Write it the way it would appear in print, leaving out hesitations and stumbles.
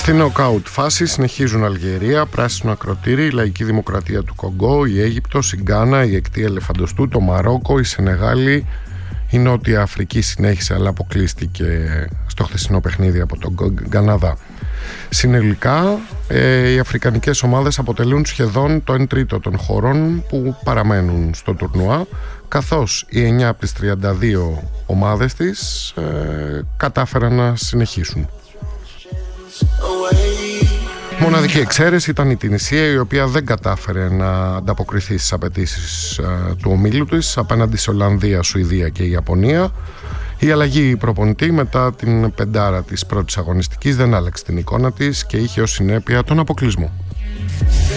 Στην νοκάουτ φάση συνεχίζουν Αλγερία, Πράσινο Ακροτήρι, η Λαϊκή Δημοκρατία του Κονγκό, η Αίγυπτος, η Γκάνα, η Εκτή Ελεφαντοστού, το Μαρόκο, η Σενεγάλη, η Νότια Αφρική συνέχισε αλλά αποκλείστηκε στο χθεσινό παιχνίδι από τον Καναδά. Συνολικά οι αφρικανικές ομάδες αποτελούν σχεδόν το 1/3 των χωρών που παραμένουν στο τουρνουά, καθώς οι 9 από τις 32 ομάδες της κατάφεραν να συνεχίσουν. Μοναδική εξαίρεση ήταν η Τινησία, η οποία δεν κατάφερε να ανταποκριθεί στις απαιτήσεις του ομίλου της απέναντι σε Ολλανδία, Σουηδία και η Ιαπωνία. Η αλλαγή προπονητή μετά την πεντάρα της πρώτης αγωνιστικής δεν άλλαξε την εικόνα της και είχε ως συνέπεια τον αποκλεισμό.